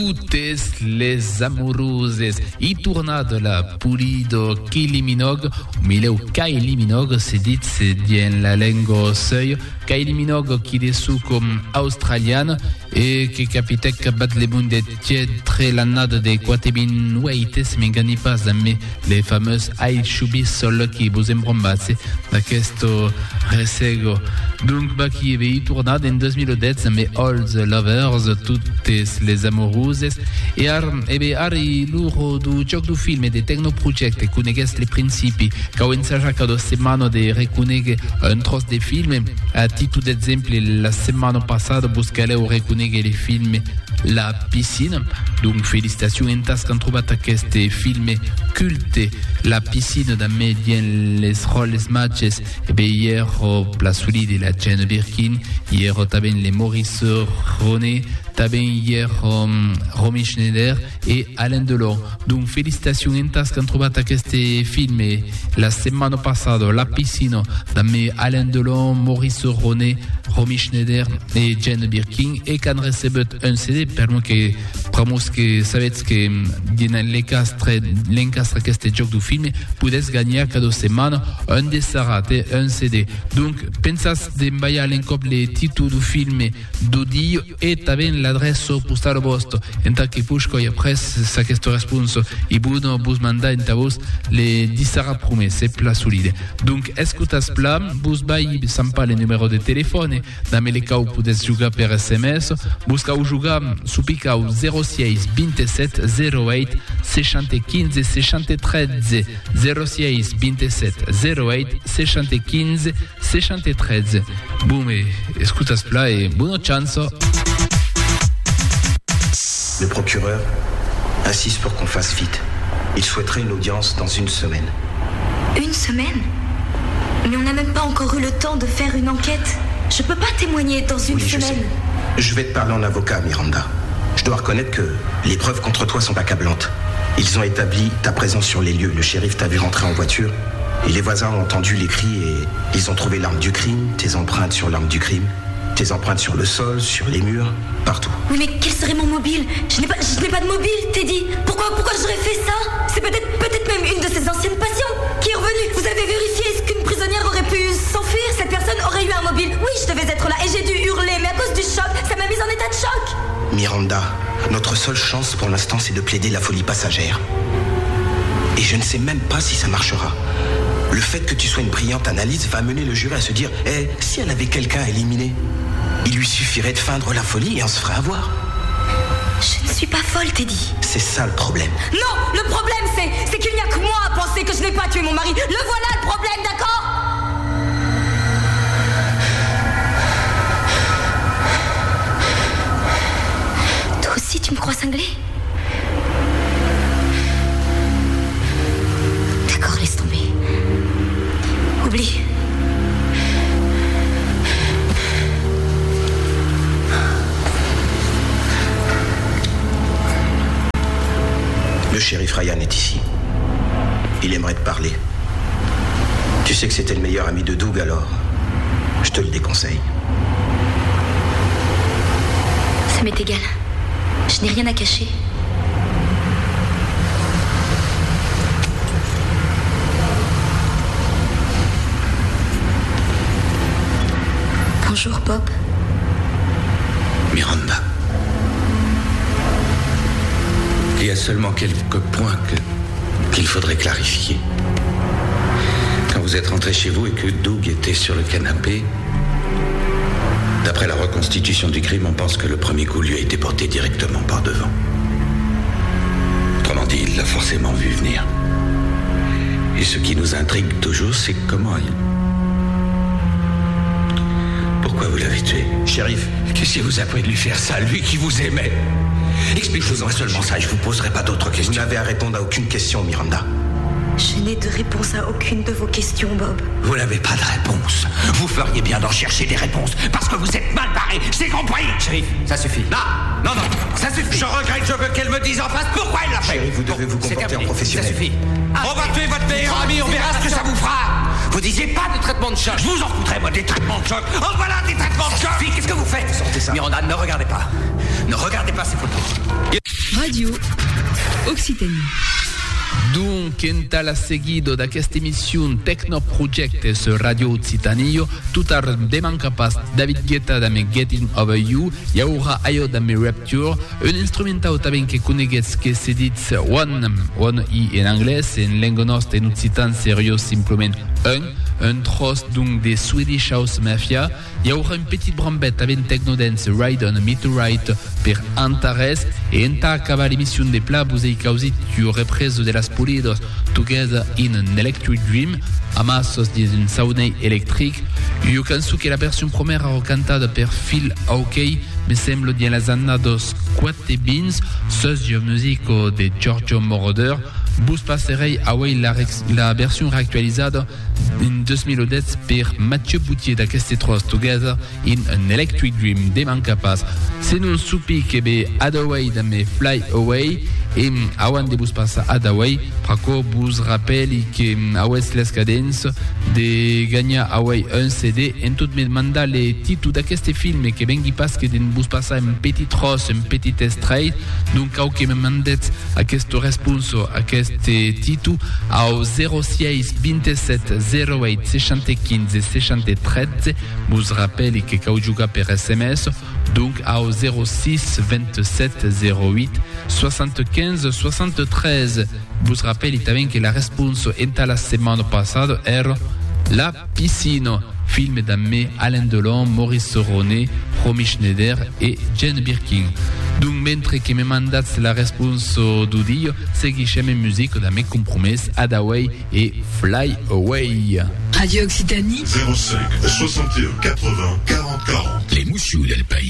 Toutes les amoureuses i tornada la pulido Kylie Minogue, mileu Kylie Minogue, c'est dans la langue seuil. Kylie Minogue qui est sous comme australienne et qui capite bat les mondes très l'annade des quatebin weightes, mais gagne pas mais les fameuses I Shubi sol qui vous embrombasse da questo resego. Donc bah qui est tournade en 2010 mais all the lovers toutes les amoureuses e ari loro du gioco du film e de tecnoproject conegues les principi che ho ensaggiato cada settimana de reconeghe un tros de film a titolo d'esempio la settimana passata buscare o reconeghe les film La Piscine. Donc félicitations en tas qu'en trouvate queste film culte La Piscine da medien les rôles matches e be hier la solide la Jane Birkin hier taben les Maurice René taben hier Romy Schneider et Alain Delon. Donc félicitations en tas qu'en trouvate queste film la settimana passata La Piscine da me Alain Delon, Maurice René, Romy Schneider et Jane Birkin et qu'en recebet un CD per moi que pramos que savez que dans l'encastre que este joc du film pudes gagner cada setmana un desarat et un CD. Donc pensas d'enviar l'encop les titres du film du dia et taben l'adresse postal vostre en tant que pushko et après sa questo responso i buno bus manda en tavos les disara promet c'est pla solide. Donc escutas plan bus bai sampa le numéro de téléphone da me le cau pudes jugar per SMS busca o jugar supicau 06 27 08 615 613 06 27 08 615 613. Boum et escutas pla et buona chance. Le procureur insiste pour qu'on fasse vite. Il souhaiterait une audience dans une semaine. Une semaine? Mais on n'a même pas encore eu le temps de faire une enquête. Je peux pas témoigner dans une semaine. Je vais te parler en avocat, Miranda. Je dois reconnaître que les preuves contre toi sont accablantes. Ils ont établi ta présence sur les lieux. Le shérif t'a vu rentrer en voiture et les voisins ont entendu les cris et ils ont trouvé l'arme du crime, tes empreintes sur l'arme du crime, tes empreintes sur le sol, sur les murs, partout. Oui, mais quel serait mon mobile? Je n'ai pas de mobile, Teddy. Pourquoi j'aurais fait ça? C'est peut-être même une de ces anciennes patientes qui est revenue. Vous avez vérifié, est-ce qu'une prisonnière aurait pu s'enfuir? Cette personne aurait eu un mobile. Oui, je devais être là et j'ai dû hurler, mais à cause du choc, ça m'a mise en état de choc. Miranda, notre seule chance pour l'instant, c'est de plaider la folie passagère. Et je ne sais même pas si ça marchera. Le fait que tu sois une brillante analyse va amener le jury à se dire « si elle avait quelqu'un à éliminer, il lui suffirait de feindre la folie et on se ferait avoir. » Je ne suis pas folle, Teddy. C'est ça le problème. Non, le problème c'est qu'il n'y a que moi à penser que je n'ai pas tué mon mari. Le voilà le problème, d'accord? Toi aussi, tu me crois cinglé? D'accord, laisse tomber. Oublie. Le shérif Ryan est ici. Il aimerait te parler. Tu sais que c'était le meilleur ami de Doug, alors je te le déconseille. Ça m'est égal. Je n'ai rien à cacher. Bonjour, Bob. Miranda. Il y a seulement quelques points qu'il faudrait clarifier. Quand vous êtes rentré chez vous et que Doug était sur le canapé, d'après la reconstitution du crime, on pense que le premier coup lui a été porté directement par devant. Autrement dit, il l'a forcément vu venir. Et ce qui nous intrigue toujours, c'est comment il... Pourquoi vous l'avez tué? Shérif, qu'est-ce qui vous a pris de lui faire ça, lui qui vous aimait? Expliquez-moi seulement ça et je vous poserai pas d'autres questions. Vous n'avez à répondre à aucune question, Miranda. Je n'ai de réponse à aucune de vos questions, Bob. Vous n'avez pas de réponse. Vous feriez bien d'en chercher des réponses, parce que vous êtes mal barré, j'ai compris. Shérif, ça suffit. Non, ça suffit. Je regrette, je veux qu'elle me dise en face pourquoi elle l'a fait. Chérie, vous devez vous comporter en professionnel. Ça suffit. On va tuer votre meilleur ami, on verra ce que ça vous fera. Vous disiez pas de traitement de choc. Je vous en foutrais, moi, des traitements de choc. Oh, voilà, des traitements de choc. Qu'est-ce que vous faites? Sortez ça. Miranda, ne regardez pas. Ne regardez pas ces photos. Radio Occitanie. Dunque, entra la seguido da questa emissione Techno Project su Radio Occitanio, tutta de manca pas David Guetta da me Getting Over You, e ora aio da me Rapture, un instrumental taben che conegues che se dit one i in anglais, e in lingua nostra in occitan serio simplement un tros donc des Swedish House Mafia, e ora un petit brambette avec Techno Dance Ride on a Meteorite per Antares, e enta acaba l'emissione de Pla Busei Causi tu represo de las Pulidos Together in an Electric Dream, amassos di un saunei electric. Io penso che la versione promera cantata per Phil Hawkey mi sembra di las annados Quatte Beans, socio musico de Giorgio Moroder. Bus passerei away la version réactualisée in 2010 per Mathieu Boutier da queste tros Together in an Electric Dream de Mancapas. Se non supi che be Adaway da me Fly Away e awan de bus passa Adaway, praco bus rappeli che awes les cadence de gagna away un CD en tout me manda le titu da queste film che vengi pas che den bus passa un petit tros, un petit extrait, donc au che me mandet a questo responso a queste titu ao 06 27 08 615 613 bus rappeli che caugiuga per SMS, donc ao 06 27 08 75 73. Vous rappelez también que la responso enta la semana passada era La Piscina, film da me Alain Delon, Maurice Soroné, Romy Schneider et Jane Birkin. Donc, mentre que me mandats la responso du dio, seguisce me musique da me compromes Adaway et Fly Away. Radio Occitanie 05 61 80 40 40. Les moussus del pays.